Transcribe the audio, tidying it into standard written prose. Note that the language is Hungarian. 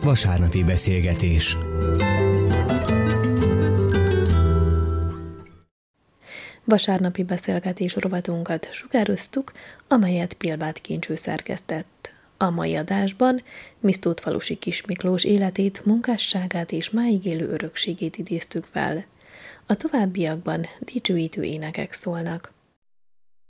Vasárnapi beszélgetés. Vasárnapi beszélgetés rovatunkat sugároztuk, amelyet Pilváth Kincső szerkesztett. A mai adásban Misztótfalusi Kis Miklós életét, munkásságát és máig élő örökségét idéztük fel. A továbbiakban dicsőítő énekek szólnak.